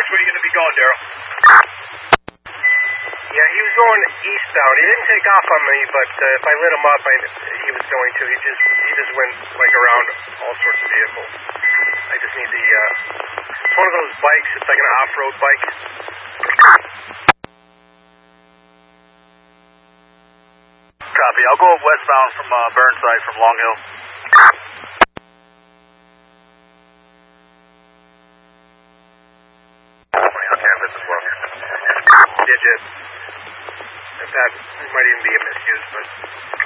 where are you going to be going, Daryl? Yeah, he was going eastbound. He didn't take off on me, but if I lit him up, he was going to. He just went like around all sorts of vehicles. I just need the. It's one of those bikes. It's like an off-road bike. Copy. I'll go westbound from Burnside from Long Hill. Okay, this is well. Digit. That might even be a misuse, but.